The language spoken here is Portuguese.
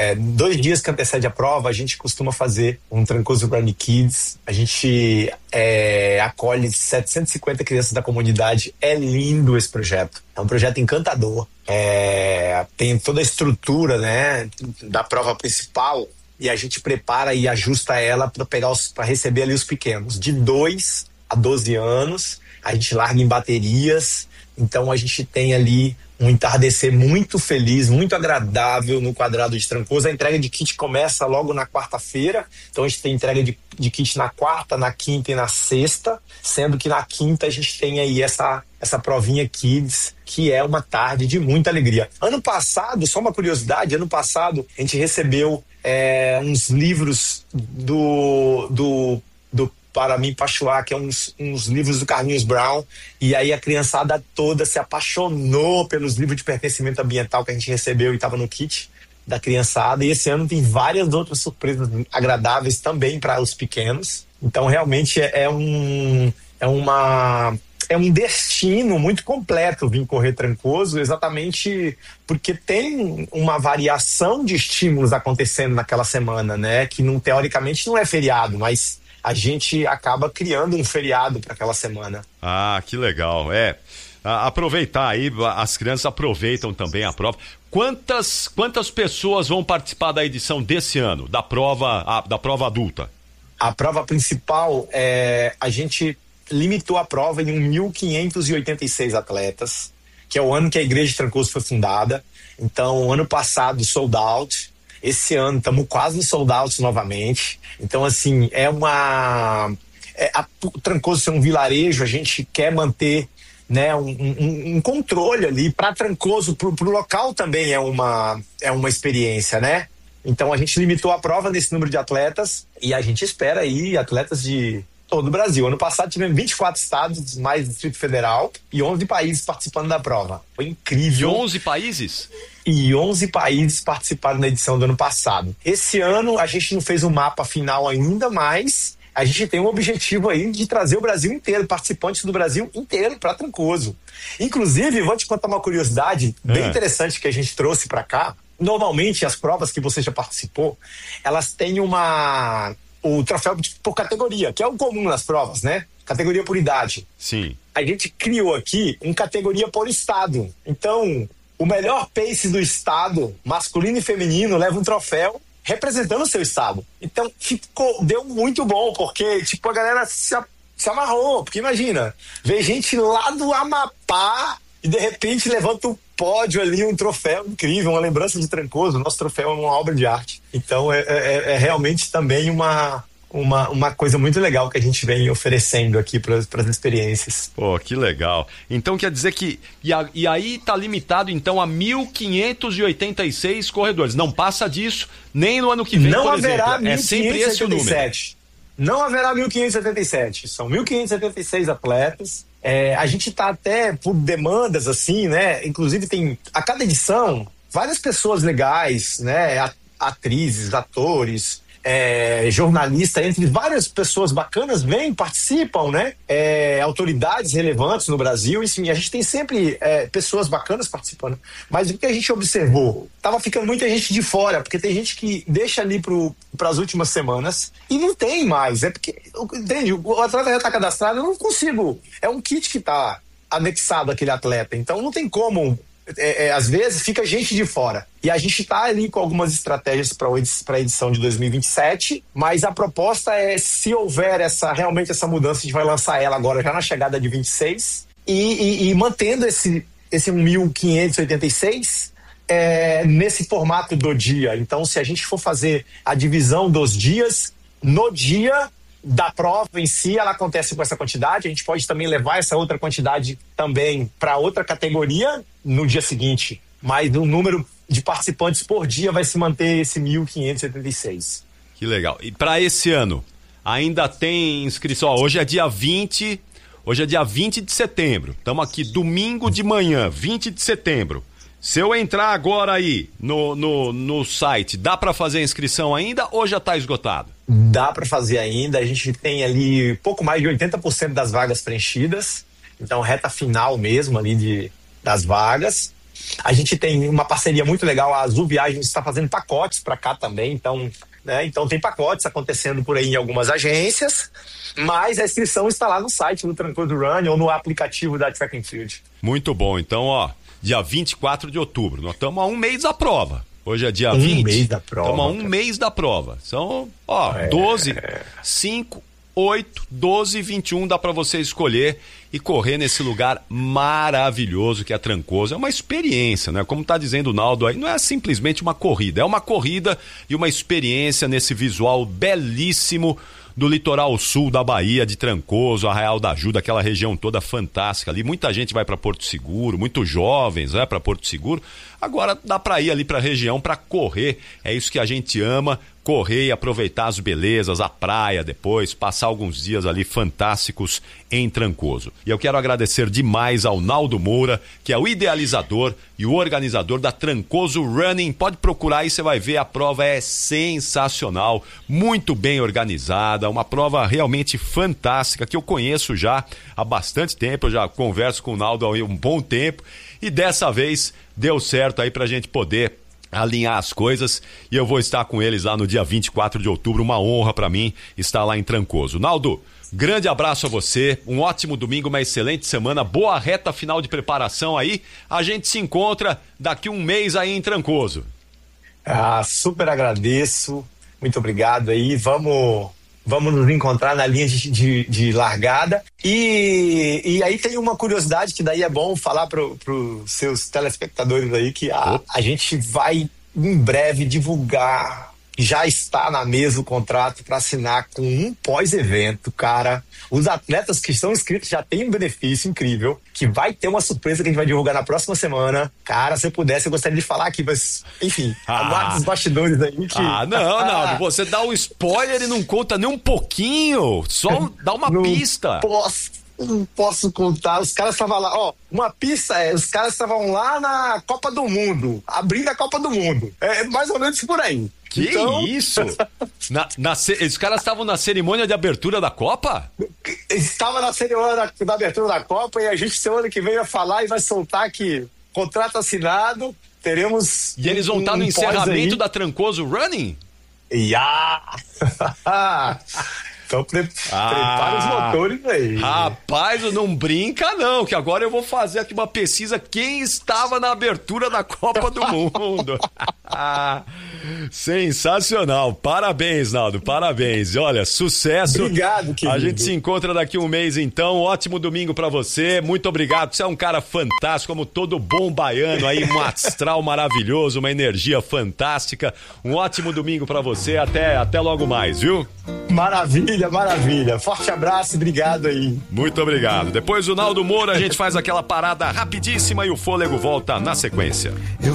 2 dias que antecede a prova, a gente costuma fazer um Trancoso Running Kids. A gente acolhe 750 crianças da comunidade. É lindo esse projeto. É um projeto encantador. Tem toda a estrutura, né, da prova principal, e a gente prepara e ajusta ela para receber ali os pequenos. De 2 a 12 anos, a gente larga em baterias. Então a gente tem ali um entardecer muito feliz, muito agradável no quadrado de Trancoso. A entrega de kit começa logo na quarta-feira, então a gente tem entrega de kit na quarta, na quinta e na sexta, sendo que na quinta a gente tem aí essa provinha Kids, que é uma tarde de muita alegria. Ano passado, só uma curiosidade, ano passado a gente recebeu uns livros do Para Mim Pachuá, que é uns livros do Carlinhos Brown, e aí a criançada toda se apaixonou pelos livros de pertencimento ambiental que a gente recebeu e estava no kit da criançada, e esse ano tem várias outras surpresas agradáveis também para os pequenos. Então realmente é um destino muito completo vir correr Trancoso, exatamente porque tem uma variação de estímulos acontecendo naquela semana, né, que teoricamente não é feriado, mas a gente acaba criando um feriado para aquela semana. Ah, que legal. Aproveitar aí, as crianças aproveitam também a prova. Quantas pessoas vão participar da edição desse ano, da prova adulta? A prova principal, a gente limitou a prova em 1.586 atletas, que é o ano que a Igreja de Trancoso foi fundada. Então, ano passado, sold out. Esse ano estamos quase no sold out novamente. Então, assim, o Trancoso ser um vilarejo, a gente quer manter, né, um controle ali. Para Trancoso, pro local também é uma experiência, né? Então a gente limitou a prova nesse número de atletas e a gente espera aí atletas de todo o Brasil. Ano passado tivemos 24 estados, mais Distrito Federal, e 11 países participando da prova. Foi incrível. E 11 países? E 11 países participaram da edição do ano passado. Esse ano a gente não fez o mapa final ainda, mas a gente tem um objetivo aí de trazer o Brasil inteiro, participantes do Brasil inteiro para Trancoso. Inclusive, vou te contar uma curiosidade bem interessante que a gente trouxe para cá. Normalmente as provas que você já participou, elas têm o troféu por categoria, que é o comum nas provas, né? Categoria por idade. Sim. A gente criou aqui uma categoria por estado. Então, o melhor pace do estado, masculino e feminino, leva um troféu representando o seu estado. Então, deu muito bom, porque, a galera se amarrou. Porque imagina, ver gente lá do Amapá e, de repente, levanta o pódio ali, um troféu incrível, uma lembrança de Trancoso. Nosso troféu é uma obra de arte. Então é realmente também uma coisa muito legal que a gente vem oferecendo aqui para as experiências. Pô, que legal. Então quer dizer que e aí tá limitado então a 1.586 corredores. Não passa disso nem no ano que vem, não por haverá exemplo. É sempre esse o número. Não haverá 1.577. São 1.576 atletas. A gente tá até por demandas assim, né? Inclusive tem a cada edição várias pessoas legais, né? Atrizes, atores, jornalistas, entre várias pessoas bacanas vêm, participam, né? Autoridades relevantes no Brasil, enfim, a gente tem sempre pessoas bacanas participando. Mas o que a gente observou? Tava ficando muita gente de fora, porque tem gente que deixa ali para as últimas semanas e não tem mais. Porque, entende? O atleta já está cadastrado, eu não consigo. É um kit que está anexado àquele atleta, então não tem como. Às vezes fica gente de fora. E a gente está ali com algumas estratégias para a edição de 2027, mas a proposta é, se houver realmente essa mudança, a gente vai lançar ela agora já na chegada de 26 e mantendo esse 1.586 nesse formato do dia. Então, se a gente for fazer a divisão dos dias, no dia da prova em si, ela acontece com essa quantidade. A gente pode também levar essa outra quantidade também para outra categoria no dia seguinte, mas o número de participantes por dia vai se manter esse 1.576. Que legal. E para esse ano, ainda tem inscrição? Hoje é dia 20 de setembro. Estamos aqui domingo de manhã, 20 de setembro. Se eu entrar agora aí no site, dá para fazer a inscrição ainda ou já está esgotado? Dá para fazer ainda, a gente tem ali pouco mais de 80% das vagas preenchidas, então reta final mesmo ali das vagas. A gente tem uma parceria muito legal, a Azul Viagens está fazendo pacotes para cá também, então, né, então tem pacotes acontecendo por aí em algumas agências, mas a inscrição está lá no site do Trancoso Run ou no aplicativo da Track and Field. Muito bom, então dia 24 de outubro, nós estamos a um mês da prova. Hoje é dia 20. Mês da prova. Estamos a um mês da prova. São, 12, 5, 8, 12 e 21 dá para você escolher e correr nesse lugar maravilhoso que é Trancoso. É uma experiência, né? Como tá dizendo o Naldo aí, não é simplesmente uma corrida, é uma corrida e uma experiência nesse visual belíssimo do litoral sul da Bahia, de Trancoso, Arraial da Ajuda, aquela região toda fantástica ali. Muita gente vai para Porto Seguro, muitos jovens, né, para Porto Seguro. Agora dá para ir ali para a região para correr. É isso que a gente ama, correr e aproveitar as belezas, a praia depois, passar alguns dias ali fantásticos em Trancoso. E eu quero agradecer demais ao Naldo Moura, que é o idealizador e o organizador da Trancoso Running. Pode procurar aí, você vai ver, a prova é sensacional, muito bem organizada, uma prova realmente fantástica que eu conheço já há bastante tempo, eu já converso com o Naldo há um bom tempo e dessa vez deu certo aí pra gente poder alinhar as coisas e eu vou estar com eles lá no dia 24 de outubro, uma honra pra mim estar lá em Trancoso. Naldo, grande abraço a você, um ótimo domingo, uma excelente semana, boa reta final de preparação aí, a gente se encontra daqui um mês aí em Trancoso. Super agradeço, muito obrigado aí, vamos nos encontrar na linha de largada e aí tem uma curiosidade que daí é bom falar para os seus telespectadores aí que a gente vai em breve divulgar, já está na mesa o contrato para assinar com um pós-evento, cara. Os atletas que estão inscritos já têm um benefício incrível, que vai ter uma surpresa que a gente vai divulgar na próxima semana. Cara, se eu pudesse, eu gostaria de falar aqui, mas, enfim, aguarde os bastidores aí. Não, você dá um spoiler e não conta nem um pouquinho, só dá uma pista. Não posso contar, os caras estavam lá, uma pista os caras estavam lá na Copa do Mundo, abrindo a Copa do Mundo, é mais ou menos por aí. Que então... isso? Os caras estavam na cerimônia de abertura da Copa? Estava na cerimônia da abertura da Copa e a gente semana que vem vai falar e vai soltar que contrato assinado, teremos... E eles vão estar no encerramento da Trancoso Running? Então prepara os motores aí. Rapaz, não brinca não, que agora eu vou fazer aqui uma pesquisa quem estava na abertura da Copa do Mundo. Sensacional, parabéns, Naldo, parabéns. Olha, sucesso. Obrigado, querido. A gente se encontra daqui um mês então, ótimo domingo pra você, muito obrigado, você é um cara fantástico, como todo bom baiano aí, um astral maravilhoso, uma energia fantástica, um ótimo domingo pra você, até logo mais, viu? Maravilha. Forte abraço e obrigado aí. Muito obrigado. Depois do Naldo Moura, a gente faz aquela parada rapidíssima e o fôlego volta na sequência.